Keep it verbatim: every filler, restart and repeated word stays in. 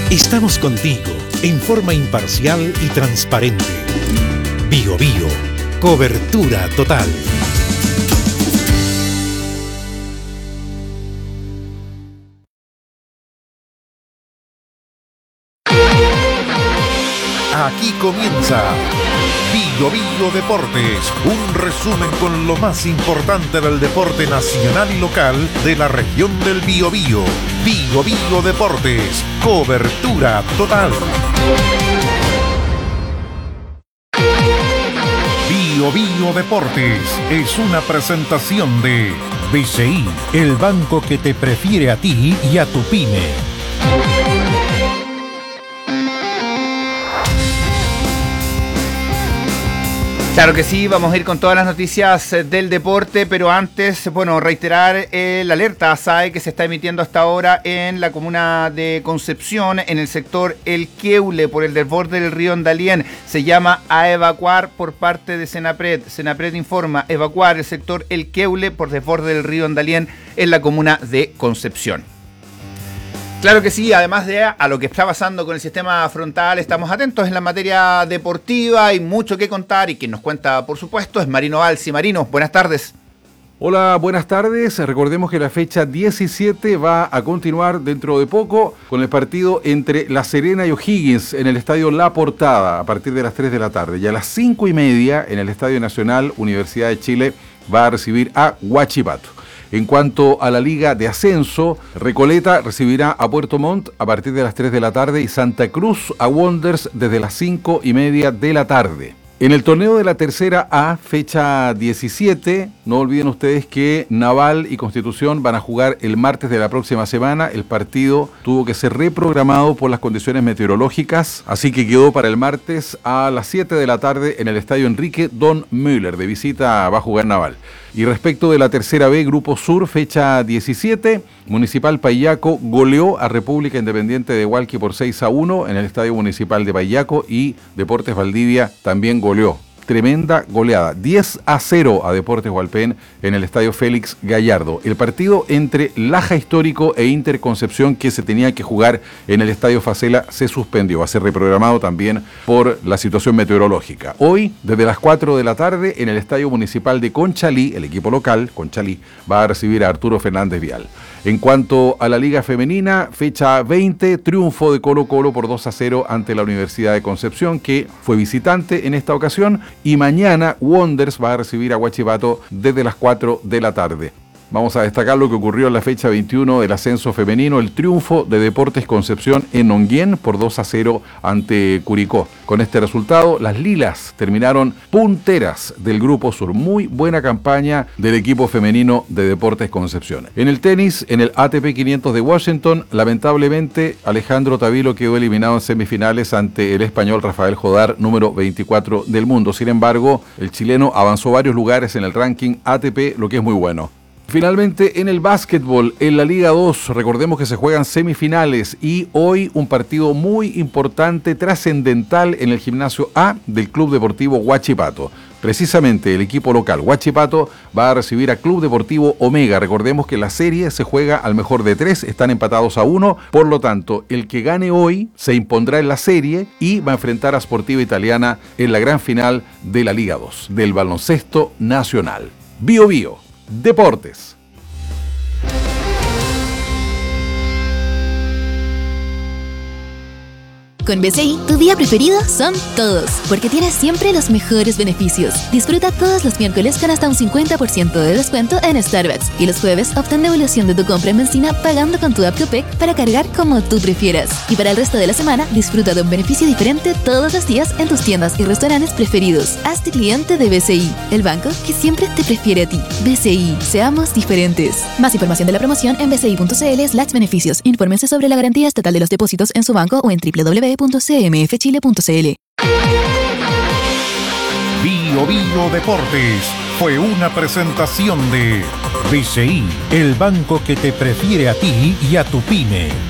Estamos contigo en forma imparcial y transparente. Bio Bio, cobertura total. Aquí comienza Bio Bio Deportes, un resumen con lo más importante del deporte nacional y local de la región del Biobío. Bio Bio Deportes, cobertura total. Bio Bio Deportes es una presentación de B C I, el banco que te prefiere a ti y a tu pyme. Claro que sí, vamos a ir con todas las noticias del deporte, pero antes, bueno, reiterar el alerta S A E que se está emitiendo hasta ahora en la comuna de Concepción, en el sector El Queule, por el desborde del río Andalién. Se llama a evacuar por parte de Senapred. Senapred informa, evacuar el sector El Queule por desborde del río Andalién en la comuna de Concepción. Claro que sí, además de a lo que está pasando con el sistema frontal, estamos atentos en la materia deportiva, hay mucho que contar y quien nos cuenta, por supuesto, es Marino Alci. Marino, buenas tardes. Hola, buenas tardes. Recordemos que la fecha diecisiete va a continuar dentro de poco con el partido entre La Serena y O'Higgins en el Estadio La Portada a partir de las tres de la tarde. Y a las cinco y media en el Estadio Nacional Universidad de Chile va a recibir a Huachipato. En cuanto a la Liga de Ascenso, Recoleta recibirá a Puerto Montt a partir de las tres de la tarde y Santa Cruz a Wanderers desde las cinco y media de la tarde. En el torneo de la tercera A, fecha diecisiete, no olviden ustedes que Naval y Constitución van a jugar el martes de la próxima semana. El partido tuvo que ser reprogramado por las condiciones meteorológicas, así que quedó para el martes a las siete de la tarde en el estadio Enrique Don Müller. De visita va a jugar Naval. Y respecto de la tercera B, Grupo Sur, fecha diecisiete, Municipal Payaco goleó a República Independiente de Hualqui por seis a uno en el Estadio Municipal de Payaco y Deportes Valdivia también goleó. Tremenda goleada, diez a cero a Deportes Hualpén en el Estadio Félix Gallardo. El partido entre Laja Histórico e Inter Concepción, que se tenía que jugar en el Estadio Facela, se suspendió. Va a ser reprogramado también por la situación meteorológica. Hoy, desde las cuatro de la tarde, en el Estadio Municipal de Conchalí, el equipo local, Conchalí, va a recibir a Arturo Fernández Vial. En cuanto a la Liga Femenina, fecha veinte, triunfo de Colo Colo por dos a cero ante la Universidad de Concepción, que fue visitante en esta ocasión, y mañana Wanderers va a recibir a Huachipato desde las cuatro de la tarde. Vamos a destacar lo que ocurrió en la fecha veintiuno del ascenso femenino, el triunfo de Deportes Concepción en Onguén por dos a cero ante Curicó. Con este resultado, las Lilas terminaron punteras del Grupo Sur. Muy buena campaña del equipo femenino de Deportes Concepción. En el tenis, en el A T P quinientos de Washington, lamentablemente Alejandro Tavilo quedó eliminado en semifinales ante el español Rafael Jodar, número veinticuatro del mundo. Sin embargo, el chileno avanzó varios lugares en el ranking A T P, lo que es muy bueno. Finalmente, en el básquetbol, en la Liga dos, recordemos que se juegan semifinales y hoy un partido muy importante, trascendental en el gimnasio A del Club Deportivo Huachipato. Precisamente el equipo local Huachipato va a recibir a Club Deportivo Omega. Recordemos que la serie se juega al mejor de tres, están empatados a uno, por lo tanto, el que gane hoy se impondrá en la serie y va a enfrentar a Sportiva Italiana en la gran final de la Liga dos, del baloncesto nacional. Bio Bio Deportes. Con B C I, tu día preferido son todos, porque tienes siempre los mejores beneficios. Disfruta todos los miércoles con hasta un cincuenta por ciento de descuento en Starbucks y los jueves obtén devolución de tu compra en benzina pagando con tu app Copec para cargar como tú prefieras. Y para el resto de la semana, disfruta de un beneficio diferente todos los días en tus tiendas y restaurantes preferidos. Hazte cliente de B C I, el banco que siempre te prefiere a ti. B C I, seamos diferentes. Más información de la promoción en bci.cl slash beneficios. Infórmense sobre la garantía estatal de los depósitos en su banco o en doble u doble u doble u punto c m f chile punto c l. Bio Bio Deportes fue una presentación de B C I, el banco que te prefiere a ti y a tu pyme.